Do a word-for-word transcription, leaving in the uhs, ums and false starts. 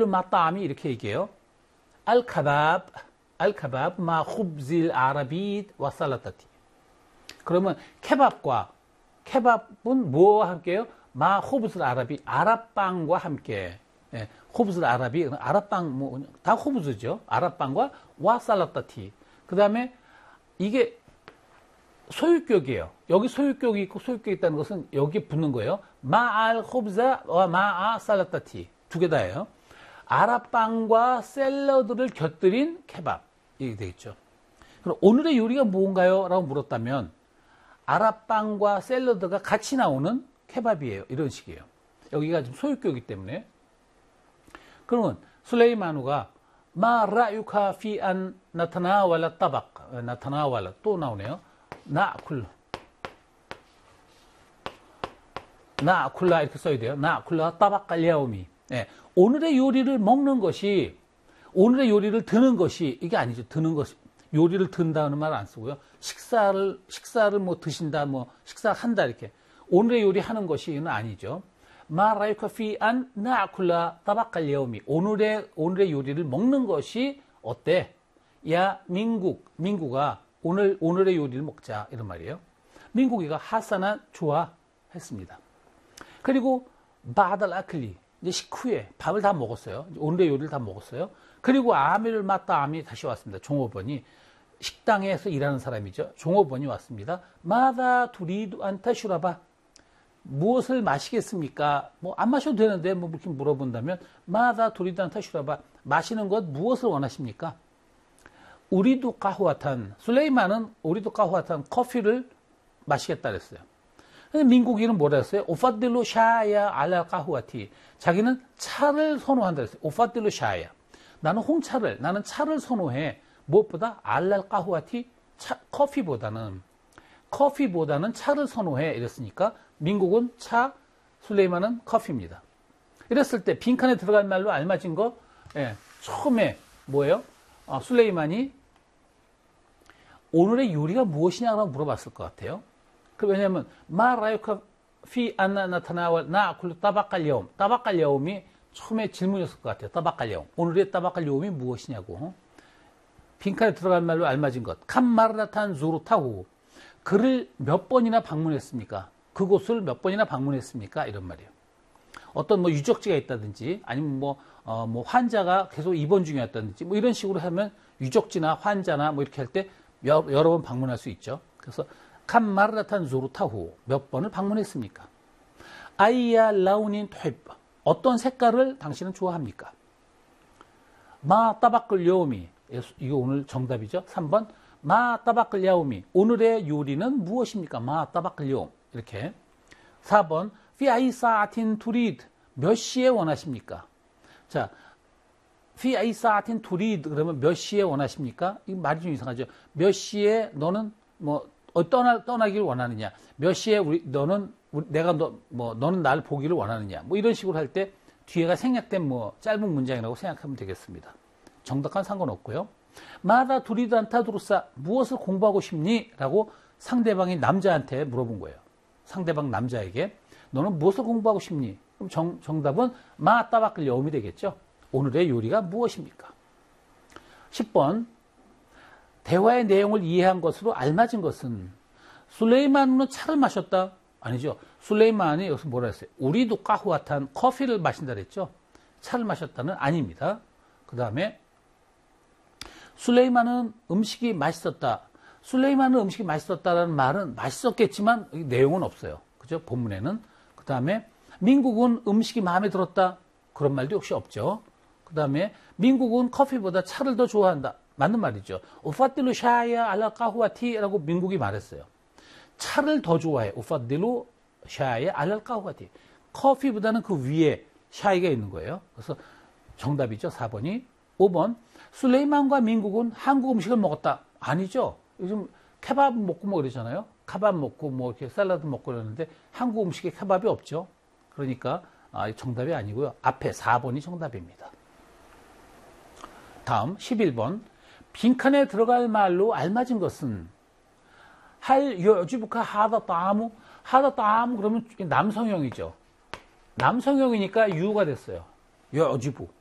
아밀루 마따암이 이렇게 얘기해요. 알카밥, 알카밥 마 쿰질 아라비 와살라타티. 그러면 케밥과 케밥은 뭐와 함께요? 마 호브슬 아라비, 아랍빵과 함께. 예, 호브슬 아라비, 아랍빵, 뭐, 다 호브즈죠. 아랍빵과 와살라타티. 그 다음에 이게 소유격이에요. 여기 소유격이 있고 소유격이 있다는 것은 여기 붙는 거예요. 마알 호브자와 마아 살라타티. 두 개 다예요. 아랍빵과 샐러드를 곁들인 케밥. 이게 되겠죠. 그럼 오늘의 요리가 뭔가요? 라고 물었다면 아랍빵과 샐러드가 같이 나오는 케밥이에요. 이런 식이에요. 여기가 좀 소유격이기 때문에. 그러면 술레이마누가 마 라유카 피 안 나타나왈라 따박 나타나왈라 또 나오네요. 나쿨 나쿨라 이렇게 써야 돼요. 나쿨라 따박 깔리아오미. 네. 오늘의 요리를 먹는 것이 오늘의 요리를 드는 것이 이게 아니죠. 드는 것이 요리를 든다는 말 안 쓰고요. 식사를 식사를 뭐 드신다 뭐 식사한다 이렇게 오늘의 요리 하는 것이 이건 아니죠. 마라이카 피안 나쿨라 따박깔리오미 오늘의 오늘의 요리를 먹는 것이 어때? 야 민국 민국아 오늘 오늘의 요리를 먹자 이런 말이에요. 민국이가 하사나 좋아 했습니다. 그리고 바달 아클리 이제 식후에 밥을 다 먹었어요. 오늘의 요리를 다 먹었어요. 그리고 아미를 맞다 아미 다시 왔습니다. 종업원이 식당에서 일하는 사람이죠. 종업원이 왔습니다. 마다 두리도 안타슈라바 무엇을 마시겠습니까? 뭐 안 마셔도 되는데 뭐 이렇게 물어본다면 마다 두리도 안타슈라바 마시는 것 무엇을 원하십니까? 우리도 까후아탄 술레이만은 우리도 까후아탄 커피를 마시겠다 그랬어요. 근데 민국이는 뭐라 했어요? 오파딜로 샤야 알라 까후아티 자기는 차를 선호한다 그랬어요. 오파딜로 샤야 나는 홍차를 나는 차를 선호해. 무엇보다 알랄 까후아티 차, 커피보다는 커피보다는 차를 선호해 이랬으니까 민국은 차, 술레이만은 커피입니다. 이랬을 때 빈칸에 들어갈 말로 알맞은 거 예, 처음에 뭐예요? 아, 술레이만이 오늘의 요리가 무엇이냐고 물어봤을 것 같아요. 그 왜냐하면 마라유카 피 안나 나타나와 나 굴로 따박갈려움 따박갈려움이 처음에 질문이었을 것 같아요. 따박갈려움 오늘의 따박갈려움이 무엇이냐고. 빈칸에 들어갈 말로 알맞은 것. 캄마르나탄 조르타후. 그를 몇 번이나 방문했습니까? 그곳을 몇 번이나 방문했습니까? 이런 말이에요. 어떤 뭐 유적지가 있다든지 아니면 뭐, 어, 뭐 환자가 계속 입원 중이었다든지 뭐 이런 식으로 하면 유적지나 환자나 뭐 이렇게 할 때 여러, 여러 번 방문할 수 있죠. 그래서 캄마르나탄 조르타후. 몇 번을 방문했습니까? 아이야 라우닌 토입. 어떤 색깔을 당신은 좋아합니까? 마 따박글 여우미. 이거 오늘 정답이죠. 삼 번 마 따박글 야오미 오늘의 요리는 무엇입니까? 마 따박글 야옴 이렇게. 사 번 피아이사아틴 투리드 몇 시에 원하십니까? 자, 피아이사아틴 투리드 그러면 몇 시에 원하십니까? 이 말이 좀 이상하죠. 몇 시에 너는 뭐 떠나 떠나기를 원하느냐? 몇 시에 우리 너는 우리, 내가 너 뭐 너는 날 보기를 원하느냐? 뭐 이런 식으로 할 때 뒤에가 생략된 뭐 짧은 문장이라고 생각하면 되겠습니다. 정답과 상관없고요. 마다 두리도 안타 두루싸 무엇을 공부하고 싶니? 라고 상대방이 남자한테 물어본 거예요. 상대방 남자에게 너는 무엇을 공부하고 싶니? 그럼 정, 정답은 마 따박글 여움이 되겠죠. 오늘의 요리가 무엇입니까? 십 번 대화의 내용을 이해한 것으로 알맞은 것은 술레이만은 차를 마셨다? 아니죠. 술레이만이 여기서 뭐라 했어요? 우리도 까후아탄 커피를 마신다 그랬죠. 차를 마셨다는 아닙니다. 그 다음에 술레이만은 음식이 맛있었다. 술레이만은 음식이 맛있었다라는 말은 맛있었겠지만 내용은 없어요. 그죠? 본문에는. 그 다음에 민국은 음식이 마음에 들었다. 그런 말도 역시 없죠. 그 다음에 민국은 커피보다 차를 더 좋아한다. 맞는 말이죠. 우파딜루 샤야 알라 까후아티라고 민국이 말했어요. 차를 더 좋아해. 우파딜루 샤야 알라 까후아티. 커피보다는 그 위에 샤이가 있는 거예요. 그래서 정답이죠. 사 번이. 오 번 술레이만과 민국은 한국 음식을 먹었다. 아니죠. 요즘 케밥 먹고 뭐 그러잖아요. 케밥 먹고 뭐 이렇게 샐러드 먹고 그러는데 한국 음식에 케밥이 없죠. 그러니까 아, 정답이 아니고요. 앞에 사 번이 정답입니다. 다음 십일 번 빈칸에 들어갈 말로 알맞은 것은 할 여주부카 하다 따무 하다 따무 그러면 남성형이죠. 남성형이니까 유가 됐어요. 여주부